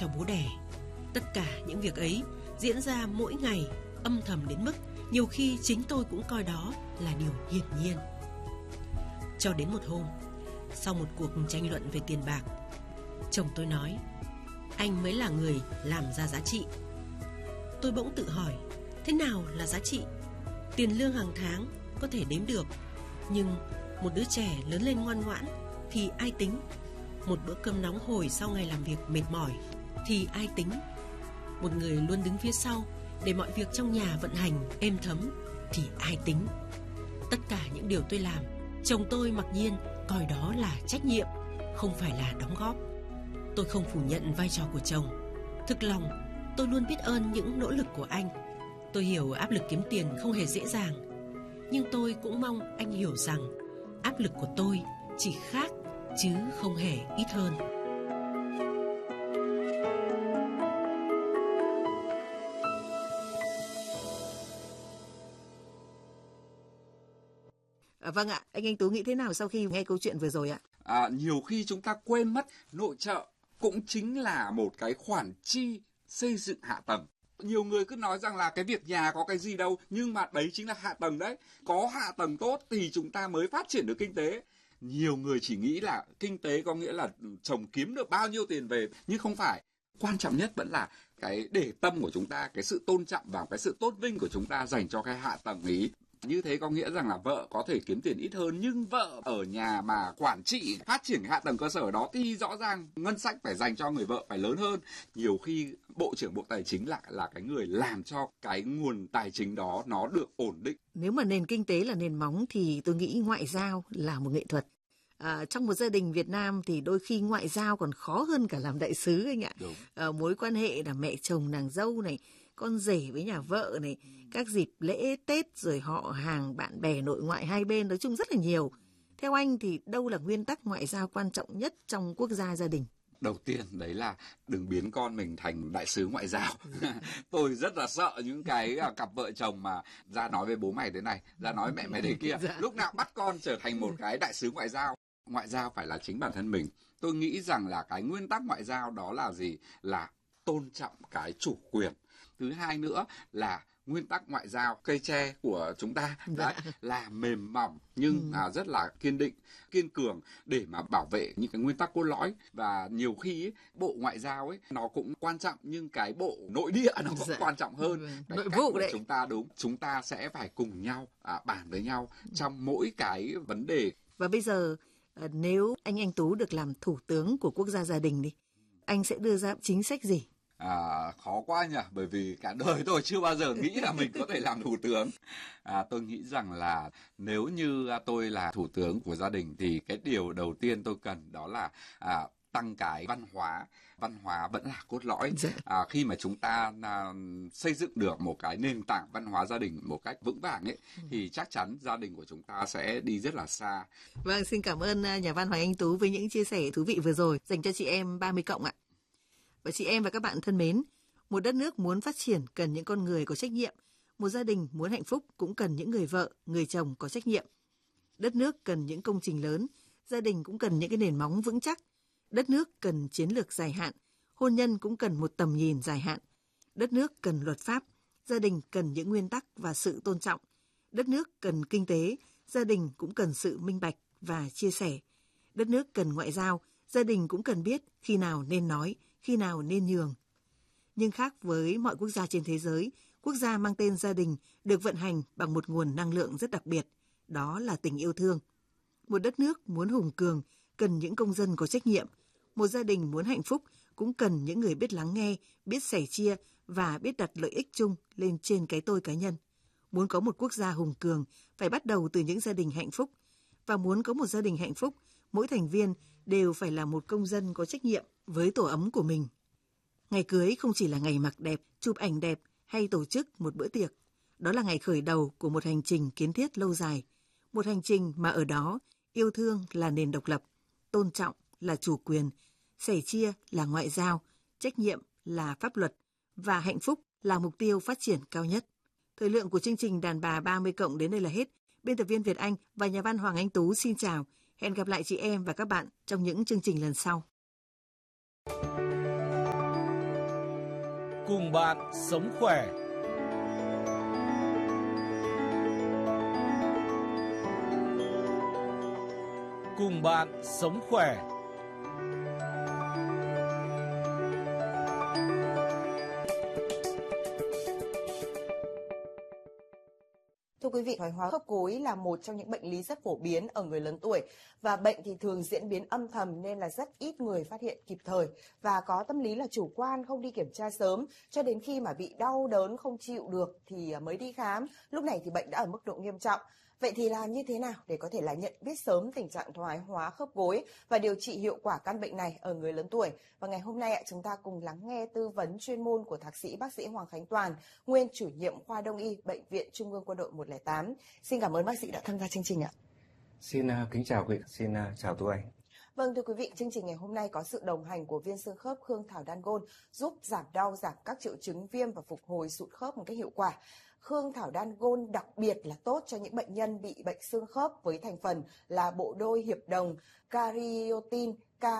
cho bố đẻ. Tất cả những việc ấy diễn ra mỗi ngày, âm thầm đến mức nhiều khi chính tôi cũng coi đó là điều hiển nhiên. Cho đến một hôm, sau một cuộc tranh luận về tiền bạc, chồng tôi nói: anh mới là người làm ra giá trị. Tôi bỗng tự hỏi, thế nào là giá trị? Tiền lương hàng tháng có thể đếm được, nhưng một đứa trẻ lớn lên ngoan ngoãn thì ai tính? Một bữa cơm nóng hổi sau ngày làm việc mệt mỏi thì ai tính? Một người luôn đứng phía sau để mọi việc trong nhà vận hành êm thấm thì ai tính? Tất cả những điều tôi làm, chồng tôi mặc nhiên coi đó là trách nhiệm, không phải là đóng góp. Tôi không phủ nhận vai trò của chồng. Thực lòng, tôi luôn biết ơn những nỗ lực của anh. Tôi hiểu áp lực kiếm tiền không hề dễ dàng, nhưng tôi cũng mong anh hiểu rằng áp lực của tôi chỉ khác chứ không hề ít hơn. Vâng ạ, anh Tú nghĩ thế nào sau khi nghe câu chuyện vừa rồi ạ? Nhiều khi chúng ta quên mất nội trợ cũng chính là một cái khoản chi xây dựng hạ tầng. Nhiều người cứ nói rằng là cái việc nhà có cái gì đâu, nhưng mà đấy chính là hạ tầng đấy. Có hạ tầng tốt thì chúng ta mới phát triển được kinh tế. Nhiều người chỉ nghĩ là kinh tế có nghĩa là chồng kiếm được bao nhiêu tiền về, nhưng không phải. Quan trọng nhất vẫn là cái để tâm của chúng ta, cái sự tôn trọng và cái sự tôn vinh của chúng ta dành cho cái hạ tầng ấy. Như thế có nghĩa rằng là vợ có thể kiếm tiền ít hơn, nhưng vợ ở nhà mà quản trị phát triển hạ tầng cơ sở đó thì rõ ràng ngân sách phải dành cho người vợ phải lớn hơn. Nhiều khi Bộ trưởng Bộ Tài chính là cái người làm cho cái nguồn tài chính đó nó được ổn định. Nếu mà nền kinh tế là nền móng thì tôi nghĩ ngoại giao là một nghệ thuật. Trong một gia đình Việt Nam thì đôi khi ngoại giao còn khó hơn cả làm đại sứ anh ạ. Mối quan hệ là mẹ chồng nàng dâu này, con rể với nhà vợ này, các dịp lễ Tết rồi họ hàng bạn bè nội ngoại hai bên, nói chung rất là nhiều. Theo anh thì đâu là nguyên tắc ngoại giao quan trọng nhất trong quốc gia gia đình? Đầu tiên đấy là đừng biến con mình thành đại sứ ngoại giao. Tôi rất là sợ những cái cặp vợ chồng mà ra nói với bố mày thế này, ra nói mẹ mày thế kia, lúc nào bắt con trở thành một cái đại sứ ngoại giao. Ngoại giao phải là chính bản thân mình. Tôi nghĩ rằng là cái nguyên tắc ngoại giao đó là gì? Là tôn trọng cái chủ quyền. Thứ hai nữa là nguyên tắc ngoại giao cây tre của chúng ta đấy, là mềm mỏng nhưng rất là kiên định, kiên cường để mà bảo vệ những cái nguyên tắc cốt lõi. Và nhiều khi ấy, bộ ngoại giao ấy nó cũng quan trọng, nhưng cái bộ nội địa nó cũng quan trọng hơn. Cái nội vụ đấy. Chúng ta chúng ta sẽ phải cùng nhau bàn với nhau trong mỗi cái vấn đề. Và bây giờ nếu anh Tú được làm thủ tướng của quốc gia gia đình đi, anh sẽ đưa ra chính sách gì? Khó quá nhỉ, bởi vì cả đời tôi chưa bao giờ nghĩ là mình có thể làm thủ tướng. Tôi nghĩ rằng là nếu như tôi là thủ tướng của gia đình thì cái điều đầu tiên tôi cần đó là tăng cái văn hóa vẫn là cốt lõi. Khi mà chúng ta xây dựng được một cái nền tảng văn hóa gia đình một cách vững vàng ấy, thì chắc chắn gia đình của chúng ta sẽ đi rất là xa. Vâng, xin cảm ơn nhà văn Hoàng Anh Tú với những chia sẻ thú vị vừa rồi dành cho chị em 30 cộng ạ. Và chị em và các bạn thân mến, một đất nước muốn phát triển cần những con người có trách nhiệm, một gia đình muốn hạnh phúc cũng cần những người vợ, người chồng có trách nhiệm. Đất nước cần những công trình lớn, gia đình cũng cần những cái nền móng vững chắc. Đất nước cần chiến lược dài hạn, hôn nhân cũng cần một tầm nhìn dài hạn. Đất nước cần luật pháp, gia đình cần những nguyên tắc và sự tôn trọng. Đất nước cần kinh tế, gia đình cũng cần sự minh bạch và chia sẻ. Đất nước cần ngoại giao, gia đình cũng cần biết khi nào nên nói, khi nào nên nhường. Nhưng khác với mọi quốc gia trên thế giới, quốc gia mang tên gia đình được vận hành bằng một nguồn năng lượng rất đặc biệt, đó là tình yêu thương. Một đất nước muốn hùng cường cần những công dân có trách nhiệm. Một gia đình muốn hạnh phúc cũng cần những người biết lắng nghe, biết sẻ chia và biết đặt lợi ích chung lên trên cái tôi cá nhân. Muốn có một quốc gia hùng cường phải bắt đầu từ những gia đình hạnh phúc. Và muốn có một gia đình hạnh phúc, mỗi thành viên đều phải là một công dân có trách nhiệm với tổ ấm của mình. Ngày cưới không chỉ là ngày mặc đẹp, chụp ảnh đẹp hay tổ chức một bữa tiệc. Đó là ngày khởi đầu của một hành trình kiến thiết lâu dài. Một hành trình mà ở đó yêu thương là nền độc lập, tôn trọng là chủ quyền, sẻ chia là ngoại giao, trách nhiệm là pháp luật và hạnh phúc là mục tiêu phát triển cao nhất. Thời lượng của chương trình Đàn bà 30 cộng đến đây là hết. Biên tập viên Việt Anh và nhà văn Hoàng Anh Tú xin chào. Hẹn gặp lại chị em và các bạn trong những chương trình lần sau. Cùng bạn sống khỏe. Cùng bạn sống khỏe. Thưa quý vị, thoái hóa khớp gối là một trong những bệnh lý rất phổ biến ở người lớn tuổi và bệnh thì thường diễn biến âm thầm nên là rất ít người phát hiện kịp thời và có tâm lý là chủ quan không đi kiểm tra sớm cho đến khi mà bị đau đớn không chịu được thì mới đi khám. Lúc này thì bệnh đã ở mức độ nghiêm trọng. Vậy thì làm như thế nào để có thể là nhận biết sớm tình trạng thoái hóa khớp gối và điều trị hiệu quả căn bệnh này ở người lớn tuổi? Và ngày hôm nay chúng ta cùng lắng nghe tư vấn chuyên môn của Thạc sĩ bác sĩ Hoàng Khánh Toàn, nguyên chủ nhiệm khoa Đông y Bệnh viện Trung ương Quân đội 108. Xin cảm ơn bác sĩ đã tham gia chương trình ạ. Xin kính chào quý vị, xin chào Tú Anh. Vâng, thưa quý vị, chương trình ngày hôm nay có sự đồng hành của viên xương khớp Khương Thảo Đan Gôn giúp giảm đau, giảm các triệu chứng viêm và phục hồi sụn khớp một cách hiệu quả. Khương Thảo Đan Gôn đặc biệt là tốt cho những bệnh nhân bị bệnh xương khớp với thành phần là bộ đôi hiệp đồng Cariotin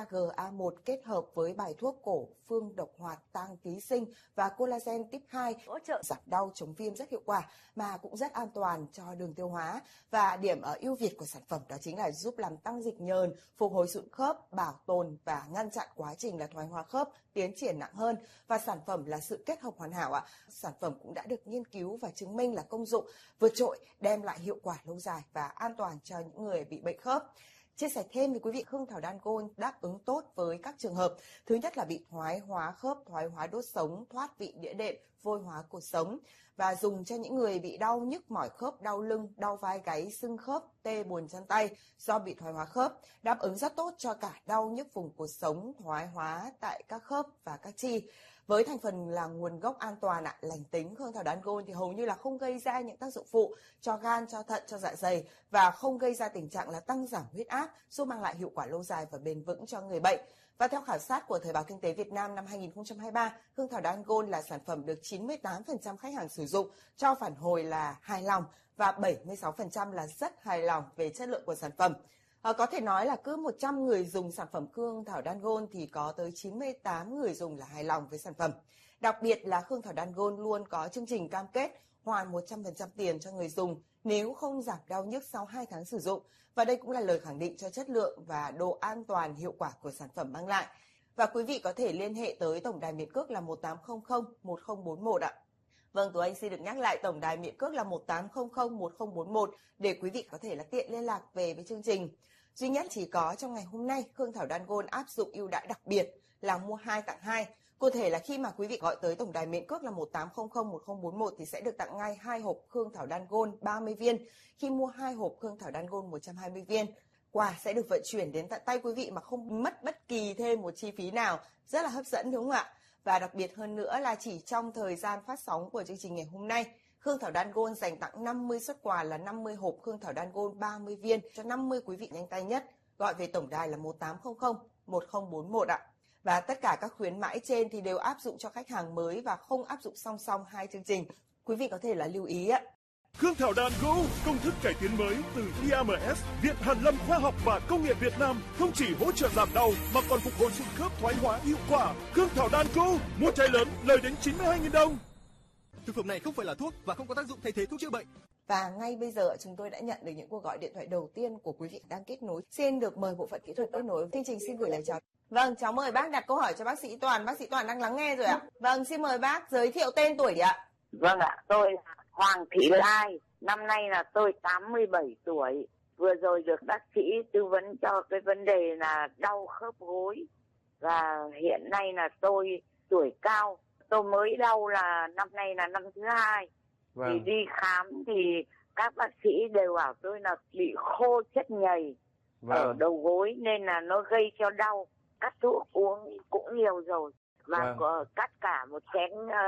KGA1 kết hợp với bài thuốc cổ phương độc hoạt tăng ký sinh và collagen type 2 hỗ trợ giảm đau chống viêm rất hiệu quả mà cũng rất an toàn cho đường tiêu hóa. Và điểm ưu việt của sản phẩm đó chính là giúp làm tăng dịch nhờn, phục hồi sụn khớp, bảo tồn và ngăn chặn quá trình là thoái hóa khớp tiến triển nặng hơn. Và sản phẩm là sự kết hợp hoàn hảo ạ. Sản phẩm cũng đã được nghiên cứu và chứng minh là công dụng vượt trội, đem lại hiệu quả lâu dài và an toàn cho những người bị bệnh khớp. Chia sẻ thêm với quý vị, Khương Thảo Đan Gôn đáp ứng tốt với các trường hợp. Thứ nhất là bị thoái hóa khớp, thoái hóa đốt sống, thoát vị đĩa đệm, vôi hóa cột sống. Và dùng cho những người bị đau nhức mỏi khớp, đau lưng, đau vai gáy, sưng khớp, tê buồn chân tay do bị thoái hóa khớp. Đáp ứng rất tốt cho cả đau nhức vùng cột sống, thoái hóa tại các khớp và các chi. Với thành phần là nguồn gốc an toàn lành tính, Khương Thảo Đan Gôn thì hầu như là không gây ra những tác dụng phụ cho gan, cho thận, cho dạ dày và không gây ra tình trạng là tăng giảm huyết áp, giúp mang lại hiệu quả lâu dài và bền vững cho người bệnh. Và theo khảo sát của Thời báo Kinh tế Việt Nam năm 2023, Khương Thảo Đan Gôn là sản phẩm được 98% khách hàng sử dụng cho phản hồi là hài lòng và 76% là rất hài lòng về chất lượng của sản phẩm. Có thể nói là cứ 100 người dùng sản phẩm Khương Thảo Đan Gôn thì có tới 98 người dùng là hài lòng với sản phẩm. Đặc biệt là Khương Thảo Đan Gôn luôn có chương trình cam kết hoàn 100% tiền cho người dùng nếu không giảm đau nhức sau 2 tháng sử dụng. Và đây cũng là lời khẳng định cho chất lượng và độ an toàn hiệu quả của sản phẩm mang lại. Và quý vị có thể liên hệ tới tổng đài miễn cước là 1800 1041 ạ. Vâng, Tú Anh xin được nhắc lại tổng đài miễn cước là 1800 1041 để quý vị có thể là tiện liên lạc về với chương trình. Duy nhất chỉ có trong ngày hôm nay, Khương Thảo Đan Gôn áp dụng ưu đãi đặc biệt là mua 2 tặng 2. Cụ thể là khi mà quý vị gọi tới tổng đài miễn cước là 1800 1041 thì sẽ được tặng ngay 2 hộp Khương Thảo Đan Gôn 30 viên. Khi mua 2 hộp Khương Thảo Đan Gôn 120 viên, quà sẽ được vận chuyển đến tận tay quý vị mà không mất bất kỳ thêm một chi phí nào. Rất là hấp dẫn đúng không ạ? Và đặc biệt hơn nữa là chỉ trong thời gian phát sóng của chương trình ngày hôm nay, Khương Thảo Đan Gôn dành tặng 50 suất quà là 50 hộp Khương Thảo Đan Gôn 30 viên cho 50 quý vị nhanh tay nhất. Gọi về tổng đài là 1800 1041 ạ. Và tất cả các khuyến mãi trên thì đều áp dụng cho khách hàng mới và không áp dụng song song hai chương trình. Quý vị có thể là lưu ý ạ. Khương Thảo Đan Go, công thức cải tiến mới từ IAMS, Viện Hàn lâm Khoa học và Công nghệ Việt Nam, không chỉ hỗ trợ giảm đau mà còn phục hồi sụn khớp thoái hóa hiệu quả. Khương Thảo Đan Go, mua chai lớn lời đến 92.000 đồng. Thực phẩm này không phải là thuốc và không có tác dụng thay thế thuốc chữa bệnh. Và ngay bây giờ chúng tôi đã nhận được những cuộc gọi điện thoại đầu tiên của quý vị đang kết nối. Xin được mời bộ phận kỹ thuật kết nối. Chương trình xin gửi lời chào. Vâng, cháu mời bác đặt câu hỏi cho bác sĩ Toàn. Bác sĩ Toàn đang lắng nghe rồi ạ. Vâng, xin mời bác giới thiệu tên tuổi đi ạ. Vâng ạ, tôi là Hoàng Thị Lai. Năm nay là tôi 87 tuổi. Vừa rồi được bác sĩ tư vấn cho cái vấn đề là đau khớp gối. Và hiện nay là tôi tuổi cao. Tôi mới đau là năm nay là năm thứ 2. Vâng. Thì đi khám thì các bác sĩ đều bảo tôi là bị khô chất nhầy ở đầu gối nên là nó gây cho đau. Cắt thuốc uống cũng nhiều rồi. Và cắt cả một chén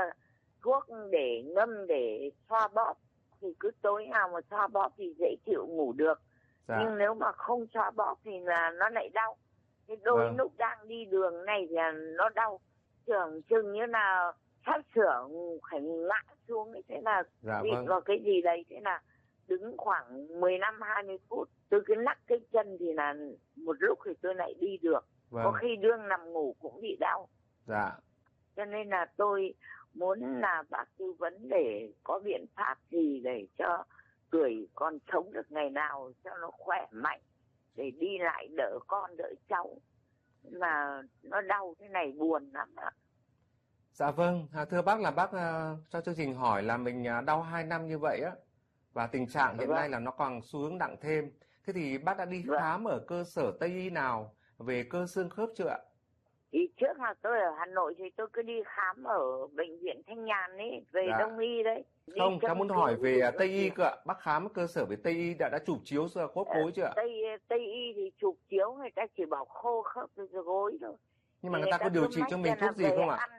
thuốc để ngâm để xoa bóp. Thì cứ tối nào mà xoa bóp thì dễ chịu ngủ được. Nhưng nếu mà không xoa bóp thì là nó lại đau. Thế đôi lúc đang đi đường này thì nó đau. Tưởng chừng như là sắp sửa phải ngã xuống ấy. Thế là bị vào cái gì đấy. Thế là đứng khoảng 15-20 phút. Tôi cứ lắc cái chân thì là một lúc thì tôi lại đi được. Có khi đương nằm ngủ cũng bị đau. Cho nên là tôi muốn là bác tư vấn để có biện pháp gì để cho tuổi còn sống được ngày nào cho nó khỏe mạnh, để đi lại đỡ con đỡ cháu. Mà nó đau thế này buồn lắm ạ. Dạ vâng, thưa bác là bác cho chương trình hỏi là mình đau 2 năm như vậy á, và tình trạng hiện nay là nó còn xu hướng nặng thêm. Thế thì bác đã đi khám ở cơ sở Tây y nào về cơ xương khớp chưa ạ? Thì trước là tôi ở Hà Nội thì tôi cứ đi khám ở bệnh viện Thanh Nhàn ấy, về Đông y đấy. Không, cháu muốn hỏi về Tây y cơ ạ. Bác khám cơ sở về Tây y đã chụp chiếu khớp gối chưa ạ? Tây y thì chụp chiếu người ta chỉ bảo khô khớp gối thôi. Nhưng mà người ta có điều trị cho mình thuốc gì không ạ?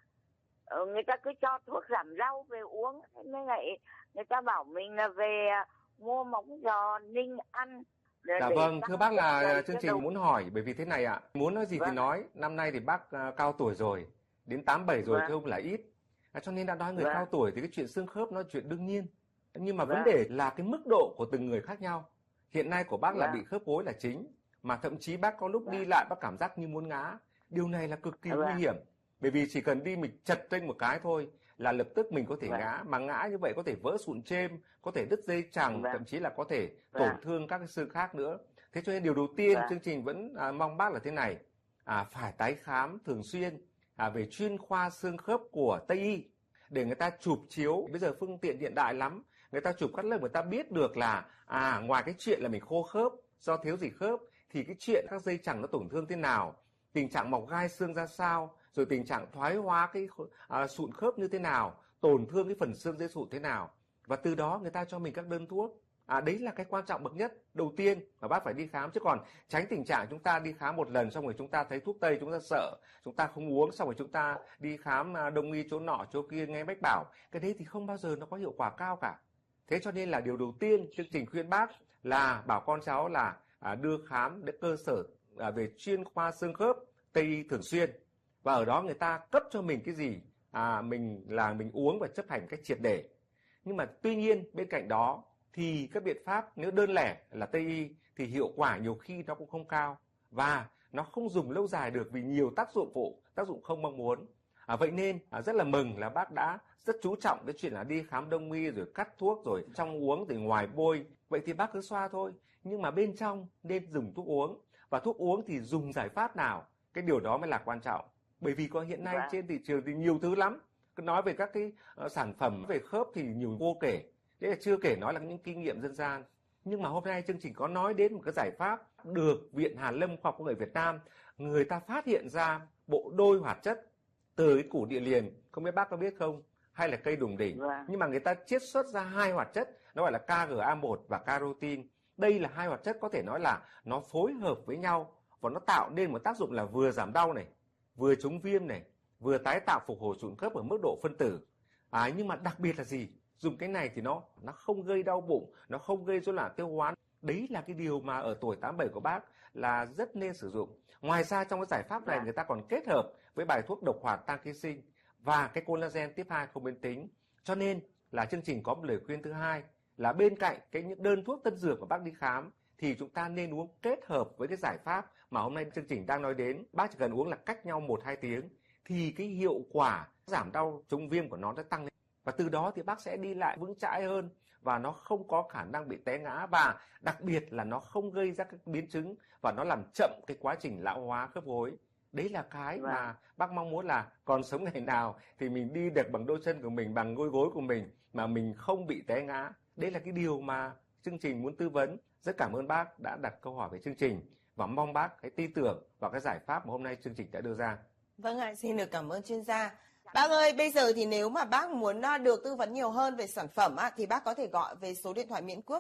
Người ta cứ cho thuốc giảm đau về uống. Nên lại người ta bảo mình là về mua móng giò ninh ăn. Dạ vâng, thưa bác là chương trình muốn hỏi bởi vì thế này ạ. Muốn nói gì thì nói, năm nay thì bác cao tuổi rồi, đến 87 rồi chứ không là ít. Cho nên đã nói người cao tuổi thì cái chuyện xương khớp nó chuyện đương nhiên. Nhưng mà vấn đề là cái mức độ của từng người khác nhau. Hiện nay của bác là bị khớp gối là chính, mà thậm chí bác có lúc đi lại bác cảm giác như muốn ngã. Điều này là cực kỳ nguy hiểm. Bởi vì chỉ cần đi mình chật trên một cái thôi là lập tức mình có thể ngã, mà ngã như vậy có thể vỡ sụn chêm, có thể đứt dây chằng, thậm chí là có thể tổn thương các cái xương khác nữa. Thế cho nên điều đầu tiên chương trình vẫn mong bác là thế này, phải tái khám thường xuyên về chuyên khoa xương khớp của Tây y để người ta chụp chiếu. Bây giờ phương tiện hiện đại lắm, người ta chụp cắt lớp người ta biết được là ngoài cái chuyện là mình khô khớp do thiếu gì khớp thì cái chuyện các dây chằng nó tổn thương thế nào, tình trạng mọc gai xương ra sao, rồi tình trạng thoái hóa cái sụn khớp như thế nào, tổn thương cái phần xương dây sụn thế nào, và từ đó người ta cho mình các đơn thuốc. Đấy là cái quan trọng bậc nhất đầu tiên mà bác phải đi khám, chứ còn tránh tình trạng chúng ta đi khám một lần xong rồi chúng ta thấy thuốc tây chúng ta sợ, chúng ta không uống, xong rồi chúng ta đi khám đông y chỗ nọ chỗ kia nghe bách bảo, cái đấy thì không bao giờ nó có hiệu quả cao cả. Thế cho nên là điều đầu tiên chương trình khuyên bác là bảo con cháu là đưa khám đến cơ sở về chuyên khoa xương khớp Tây y thường xuyên, và ở đó người ta cấp cho mình cái gì mình uống và chấp hành cách triệt để. Nhưng mà tuy nhiên bên cạnh đó thì các biện pháp nếu đơn lẻ là Tây y thì hiệu quả nhiều khi nó cũng không cao và nó không dùng lâu dài được vì nhiều tác dụng phụ, tác dụng không mong muốn. Vậy nên rất là mừng là bác đã rất chú trọng cái chuyện là đi khám đông y rồi cắt thuốc rồi trong uống rồi ngoài bôi. Vậy thì bác cứ xoa thôi, nhưng mà bên trong nên dùng thuốc uống, và thuốc uống thì dùng giải pháp nào, cái điều đó mới là quan trọng. Bởi vì có hiện nay trên thị trường thì nhiều thứ lắm. Cứ nói về các cái sản phẩm về khớp thì nhiều vô kể. Đấy là chưa kể nói là những kinh nghiệm dân gian. Nhưng mà hôm nay chương trình có nói đến một cái giải pháp được Viện Hàn Lâm Khoa học Công nghệ Việt Nam, người ta phát hiện ra bộ đôi hoạt chất từ cái củ địa liền, không biết bác có biết không, hay là cây đùng đỉnh. Nhưng mà người ta chiết xuất ra 2 hoạt chất, nó gọi là KGA1 và carotin. Đây là 2 hoạt chất có thể nói là nó phối hợp với nhau và nó tạo nên một tác dụng là vừa giảm đau này, vừa chống viêm này, vừa tái tạo phục hồi sụn khớp ở mức độ phân tử. Nhưng mà đặc biệt là gì? Dùng cái này thì nó không gây đau bụng, nó không gây rối loạn tiêu hóa. Đấy là cái điều mà ở tuổi 87 của bác là rất nên sử dụng. Ngoài ra trong cái giải pháp này người ta còn kết hợp với bài thuốc độc hoạt tăng ký sinh và cái collagen tiếp 2 không biến tính. Cho nên là chương trình có một lời khuyên thứ hai là bên cạnh những đơn thuốc tân dược của bác đi khám thì chúng ta nên uống kết hợp với cái giải pháp mà hôm nay chương trình đang nói đến. Bác chỉ cần uống là cách nhau 1-2 tiếng thì cái hiệu quả giảm đau chống viêm của nó sẽ tăng lên. Và từ đó thì bác sẽ đi lại vững chãi hơn và nó không có khả năng bị té ngã, và đặc biệt là nó không gây ra các biến chứng và nó làm chậm cái quá trình lão hóa khớp gối. Đấy là cái mà bác mong muốn là còn sống ngày nào thì mình đi được bằng đôi chân của mình, bằng đôi gối của mình mà mình không bị té ngã. Đấy là cái điều mà chương trình muốn tư vấn. Rất cảm ơn bác đã đặt câu hỏi về chương trình và mong bác hãy tin tưởng vào cái giải pháp mà hôm nay chương trình đã đưa ra. Vâng ạ, xin được cảm ơn chuyên gia. Bác ơi, bây giờ thì nếu mà bác muốn được tư vấn nhiều hơn về sản phẩm thì bác có thể gọi về số điện thoại miễn cước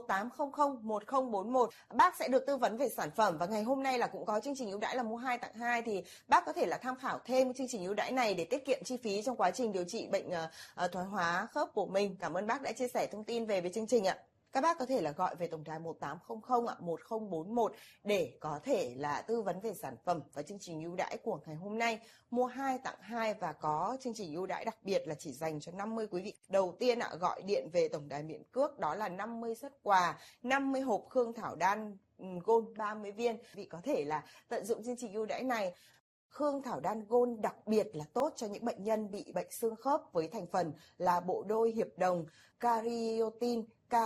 1800 1041. Bác sẽ được tư vấn về sản phẩm, và ngày hôm nay là cũng có chương trình ưu đãi là mua 2 tặng 2, thì bác có thể là tham khảo thêm chương trình ưu đãi này để tiết kiệm chi phí trong quá trình điều trị bệnh thoái hóa khớp của mình. Cảm ơn bác đã chia sẻ thông tin về chương trình ạ. Các bác có thể là gọi về tổng đài 1800 1041 để có thể là tư vấn về sản phẩm và chương trình ưu đãi của ngày hôm nay, mua 2 tặng 2, và có chương trình ưu đãi đặc biệt là chỉ dành cho 50 quý vị đầu tiên gọi điện về tổng đài miễn cước, đó là 50 suất quà, 50 hộp Khương Thảo Đan Gold 30 viên. Quý vị có thể là tận dụng chương trình ưu đãi này. Khương thảo đan gôn đặc biệt là tốt cho những bệnh nhân bị bệnh xương khớp với thành phần là bộ đôi hiệp đồng cariotin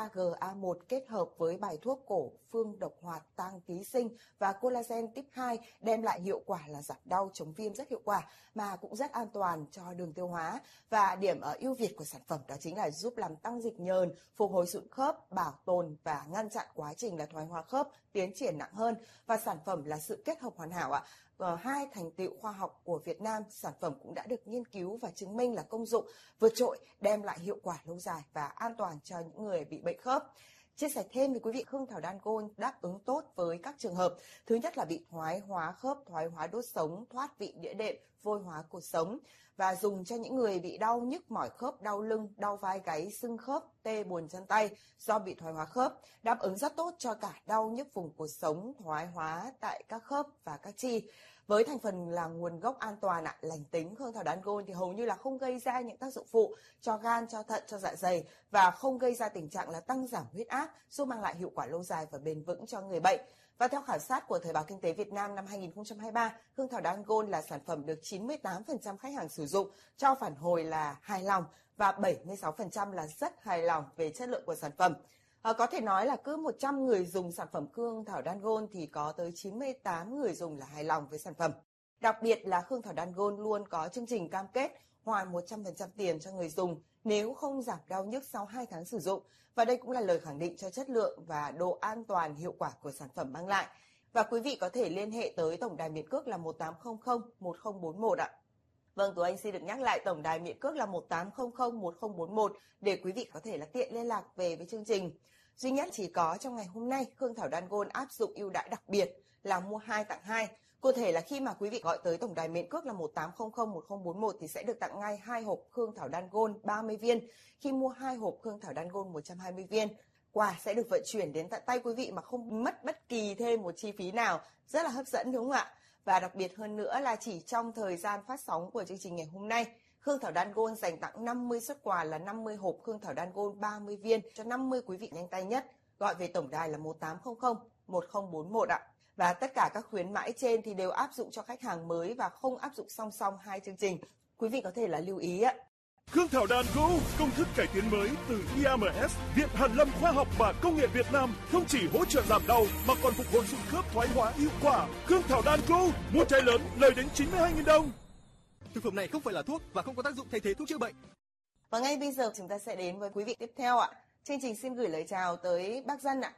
KGA1 kết hợp với bài thuốc cổ phương độc hoạt tăng ký sinh và collagen type 2 đem lại hiệu quả là giảm đau chống viêm rất hiệu quả mà cũng rất an toàn cho đường tiêu hóa. Và điểm ưu việt của sản phẩm đó chính là giúp làm tăng dịch nhờn, phục hồi sụn khớp, bảo tồn và ngăn chặn quá trình là thoái hóa khớp tiến triển nặng hơn. Và sản phẩm là sự kết hợp hoàn hảo ạ. Hai thành tựu khoa học của Việt Nam, sản phẩm cũng đã được nghiên cứu và chứng minh là công dụng vượt trội, đem lại hiệu quả lâu dài và an toàn cho những người bị bệnh khớp. Chia sẻ thêm với quý vị, Khương thảo đan gôn đáp ứng tốt với các trường hợp thứ nhất là bị thoái hóa khớp, thoái hóa đốt sống, thoát vị đĩa đệm, vôi hóa cột sống, và dùng cho những người bị đau nhức mỏi khớp, đau lưng, đau vai gáy, sưng khớp, tê buồn chân tay do bị thoái hóa khớp, đáp ứng rất tốt cho cả đau nhức vùng cột sống, thoái hóa tại các khớp và các chi. Với thành phần là nguồn gốc an toàn lành tính, Khương thảo đan gôn thì hầu như là không gây ra những tác dụng phụ cho gan, cho thận, cho dạ dày và không gây ra tình trạng là tăng giảm huyết áp, giúp mang lại hiệu quả lâu dài và bền vững cho người bệnh. Và theo khảo sát của Thời báo Kinh tế Việt Nam năm 2023, Khương thảo đan gôn là sản phẩm được 98% khách hàng sử dụng cho phản hồi là hài lòng và 76% là rất hài lòng về chất lượng của sản phẩm. Có thể nói là cứ 100 người dùng sản phẩm Khương thảo đan gôn thì có tới 98 người dùng là hài lòng với sản phẩm. Đặc biệt là Khương thảo đan gôn luôn có chương trình cam kết hoàn 100% tiền cho người dùng nếu không giảm đau nhức sau 2 tháng sử dụng. Và đây cũng là lời khẳng định cho chất lượng và độ an toàn hiệu quả của sản phẩm mang lại. Và quý vị có thể liên hệ tới tổng đài miễn cước là 1800 1041 ạ. Vâng, Tú Anh xin được nhắc lại tổng đài miễn cước là 1800 1041 để quý vị có thể là tiện liên lạc về với chương trình. Duy nhất chỉ có trong ngày hôm nay, Khương thảo đan gôn áp dụng ưu đãi đặc biệt là mua 2 tặng 2. Cụ thể là khi mà quý vị gọi tới tổng đài miễn cước là 1800 1041 thì sẽ được tặng ngay 2 hộp Khương thảo đan gôn 30 viên. Khi mua 2 hộp Khương thảo đan gôn 120 viên, quà sẽ được vận chuyển đến tận tay quý vị mà không mất bất kỳ thêm một chi phí nào. Rất là hấp dẫn đúng không ạ? Và đặc biệt hơn nữa là chỉ trong thời gian phát sóng của chương trình ngày hôm nay, Khương thảo đan gôn dành tặng 50 suất quà là 50 hộp Khương thảo đan gôn 30 viên cho 50 quý vị nhanh tay nhất. Gọi về tổng đài là 1800 1041 ạ. Và tất cả các khuyến mãi trên thì đều áp dụng cho khách hàng mới và không áp dụng song song hai chương trình. Quý vị có thể là lưu ý ạ. Khương thảo đan Go, công thức cải tiến mới từ IAMS, Viện Hàn lâm Khoa học và Công nghệ Việt Nam, không chỉ hỗ trợ giảm đau mà còn phục hồi sụn khớp thoái hóa hiệu quả. Khương thảo đan Go, mua chai lớn lời đến 92.000 đồng. Thực phẩm này không phải là thuốc và không có tác dụng thay thế thuốc chữa bệnh. Và ngay bây giờ chúng ta sẽ đến với quý vị tiếp theo ạ. Chương trình xin gửi lời chào tới bác Dân ạ.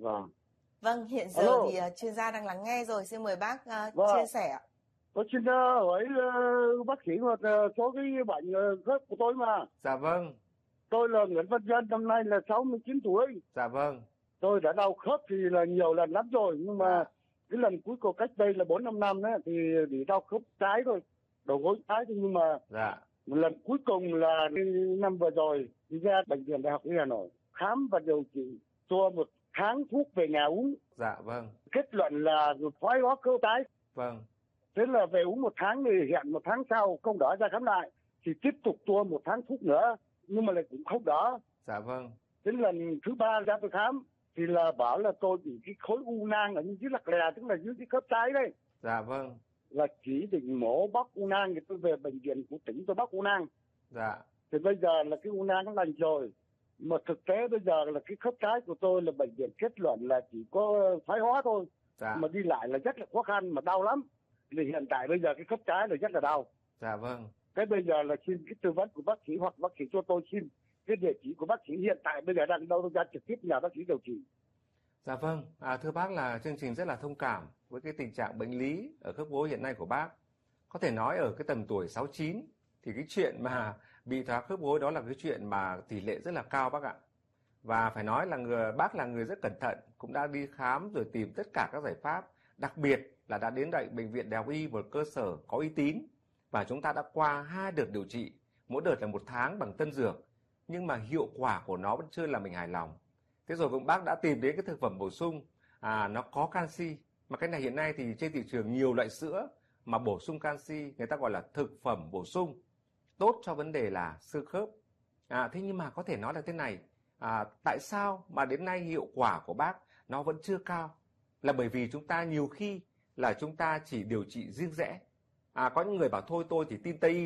Vâng, hiện giờ thì chuyên gia đang lắng nghe rồi, xin mời bác chia sẻ ạ. Tôi xin hỏi bác sĩ một số cái bệnh khớp của tôi mà. Dạ vâng. Tôi là Nguyễn Văn Dân, năm nay là 69 tuổi. Dạ vâng. Tôi đã đau khớp thì là nhiều lần lắm rồi, nhưng mà cái lần cuối cùng cách đây là 4-5 năm đấy thì bị đau khớp trái thôi, đầu gối trái thôi, nhưng mà một lần cuối cùng là năm vừa rồi đi ra bệnh viện Đại học Y Hà Nội khám và điều trị cho 1 tháng thuốc về nhà uống. Dạ vâng. Kết luận là thoái hóa khớp trái. Vâng. Thế là về uống 1 tháng thì hẹn 1 tháng sau không đỡ ra khám lại thì tiếp tục tua 1 tháng thuốc nữa nhưng mà lại cũng không đỡ. Dạ vâng. Đến lần thứ 3 ra tôi khám thì là bảo là tôi bị cái khối u nang ở dưới lặc lè, tức là dưới cái khớp trái đây. Dạ vâng. Là chỉ định mổ bóc u nang thì tôi về bệnh viện của tỉnh tôi bóc u nang. Dạ. Thì bây giờ là cái u nang nó lành rồi. Mà thực tế bây giờ là cái khớp trái của tôi là bệnh viện kết luận là chỉ có thoái hóa thôi. Dạ. Mà đi lại là rất là khó khăn mà đau lắm. Thì hiện tại bây giờ cái khớp trái là rất là đau. Dạ vâng. Cái bây giờ là xin cái tư vấn của bác sĩ hoặc bác sĩ cho tôi xin cái địa chỉ của bác sĩ hiện tại bây giờ đang đâu, tôi ra trực tiếp nhà bác sĩ điều trị. Dạ vâng. Thưa bác là chương trình rất là thông cảm với cái tình trạng bệnh lý ở khớp gối hiện nay của bác. Có thể nói ở cái tầm tuổi 69 thì cái chuyện mà bị thoái khớp gối đó là cái chuyện mà tỷ lệ rất là cao bác ạ. Và phải nói là bác là người rất cẩn thận, cũng đã đi khám rồi tìm tất cả các giải pháp, đặc biệt là đã đến bệnh viện Đại học Y, một cơ sở có uy tín, và chúng ta đã qua 2 đợt điều trị, mỗi đợt là 1 tháng bằng tân dược, nhưng mà hiệu quả của nó vẫn chưa làm mình hài lòng. Thế rồi cũng bác đã tìm đến cái thực phẩm bổ sung nó có canxi, mà cái này hiện nay thì trên thị trường nhiều loại sữa mà bổ sung canxi, người ta gọi là thực phẩm bổ sung, tốt cho vấn đề là xương khớp. Thế nhưng mà có thể nói là thế này, tại sao mà đến nay hiệu quả của bác nó vẫn chưa cao? Là bởi vì chúng ta nhiều khi là chúng ta chỉ điều trị riêng rẽ, Có những người bảo thôi tôi chỉ tin Tây y